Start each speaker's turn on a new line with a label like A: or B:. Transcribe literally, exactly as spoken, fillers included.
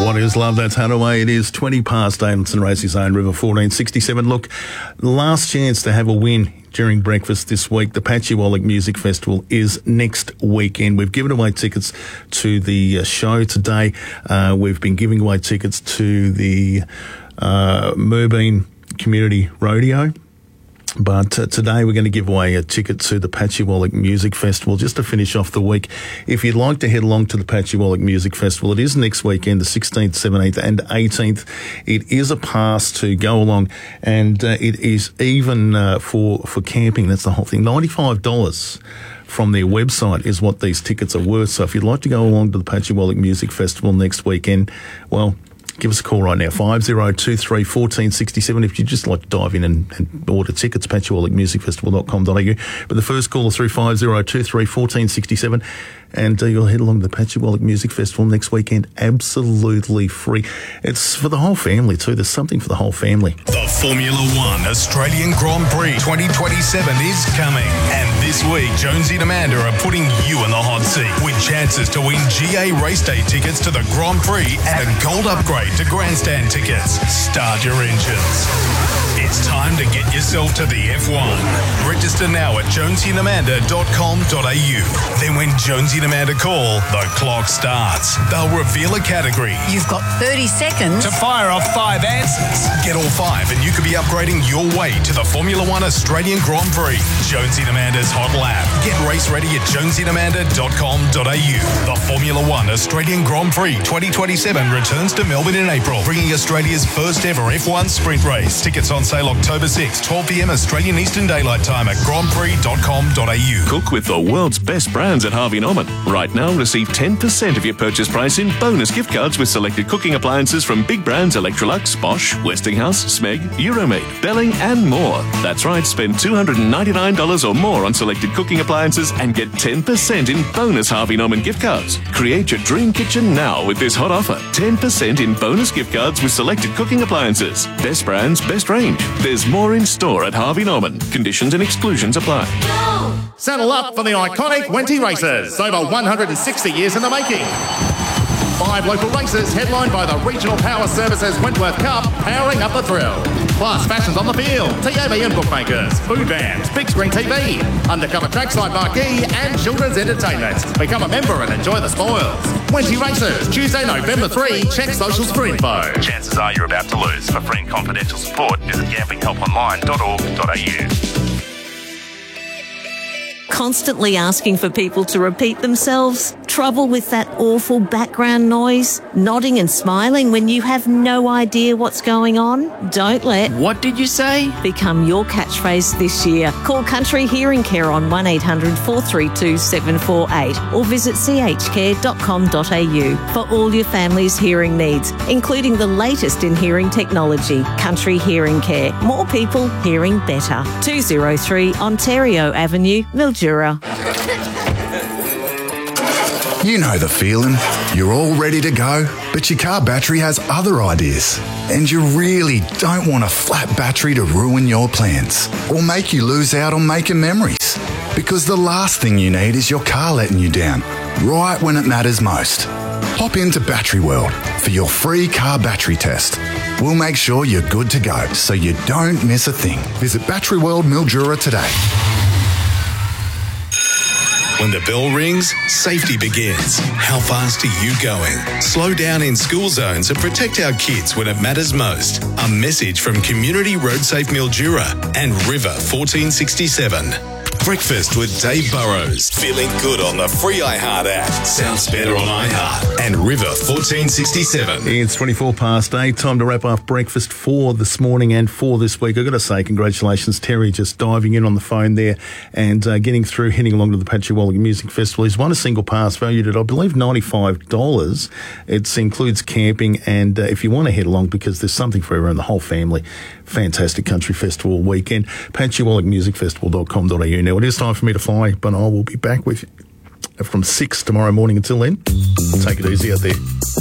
A: What is love? That's Hadaway. It is twenty past Davidson Racing Zone, River fourteen sixty-seven. Look, last chance to have a win during breakfast this week. The Patchywallick Music Festival is next weekend. We've given away tickets to the uh, show today. Uh, we've been giving away tickets to the uh, Moorbeen Community Rodeo. But uh, today we're going to give away a ticket to the Patchywallick Music Festival just to finish off the week. If you'd like to head along to the Patchywallick Music Festival, it is next weekend, the sixteenth, seventeenth and eighteenth. It is a pass to go along, and uh, it is even uh, for, for camping. That's the whole thing. ninety-five dollars from their website is what these tickets are worth. So if you'd like to go along to the Patchywallick Music Festival next weekend, well, give us a call right now, five oh two three, one four six seven, if you'd just like to dive in and, and order tickets, patchywallick music festival dot com dot a u. But the first caller through five oh two three, one four six seven, and uh, you'll head along to the Patchywallick Music Festival next weekend, absolutely free. It's for the whole family too. There's something for the whole family.
B: The Formula One Australian Grand Prix twenty twenty-seven is coming, and this week Jonesy and Amanda are putting you in the hot seat with chances to win G A race day tickets to the Grand Prix and a gold upgrade to grandstand tickets. Start your engines. It's time to get yourself to the F one. Register now at jonesy and amanda dot com dot a u. Then when Jonesy and Amanda call, the clock starts. They'll reveal a category.
C: You've got thirty seconds
B: to fire off five answers. Get all five and you could be upgrading your way to the Formula One Australian Grand Prix. Jonesy and Amanda's Hot Lap. Get race ready at jonesy and amanda dot com dot a u. The Formula One Australian Grand Prix twenty twenty-seven returns to Melbourne in April, bringing Australia's first ever F one sprint race. Tickets on sale October sixth, twelve p m Australian Eastern Daylight Time at grand prix dot com dot a u.
D: Cook with the world's best brands at Harvey Norman. Right now, receive ten percent of your purchase price in bonus gift cards with selected cooking appliances from big brands Electrolux, Bosch, Westinghouse, Smeg, Euromade, Belling and more. That's right, spend two hundred ninety-nine dollars or more on selected cooking appliances and get ten percent in bonus Harvey Norman gift cards. Create your dream kitchen now with this hot offer. ten percent in bonus gift cards with selected cooking appliances. Best brands, best range. There's more in store at Harvey Norman. Conditions and exclusions apply.
E: Saddle up for the iconic Wenty Races, over one hundred sixty years in the making. Five local races headlined by the Regional Power Services Wentworth Cup, powering up the thrill. Plus fashions on the field, T A B and bookmakers, food vans, big screen T V, undercover trackside marquee and children's entertainment. Become a member and enjoy the spoils. Wenty Races, Tuesday, November third. Check socials for info.
F: Chances are you're about to lose. For free and confidential support, visit gambling help online dot org dot a u.
G: Constantly asking for people to repeat themselves? Trouble with that awful background noise? Nodding and smiling when you have no idea what's going on? Don't let "what did you say" become your catchphrase this year. Call Country Hearing Care on one eight hundred, four three two, seven four eight or visit c h care dot com dot a u for all your family's hearing needs, including the latest in hearing technology. Country Hearing Care. More people hearing better. two oh three Ontario Avenue, Mildura.
H: You know the feeling. You're all ready to go, but your car battery has other ideas. And you really don't want a flat battery to ruin your plans or make you lose out on making memories. Because the last thing you need is your car letting you down, right when it matters most. Hop into Battery World for your free car battery test. We'll make sure you're good to go so you don't miss a thing. Visit Battery World Mildura today.
B: When the bell rings, safety begins. How fast are you going? Slow down in school zones and protect our kids when it matters most. A message from Community Road Safe Mildura and River fourteen sixty-seven. Breakfast with Dave Burrows. Feeling good on the free iHeart app. Sounds better on iHeart. And River fourteen sixty-seven.
A: It's twenty-four past eight. Time to wrap up breakfast for this morning and for this week. I've got to say congratulations, Terry, just diving in on the phone there and uh, getting through, heading along to the Patchywallick Music Festival. He's won a single pass valued at, I believe, ninety-five dollars. It includes camping, and uh, if you want to head along, because there's something for everyone, the whole family. Fantastic country festival weekend. patchywallick music festival dot com dot a u. Now, it is time for me to fly, but I will be back with you from six tomorrow morning. Until then, take it easy out there.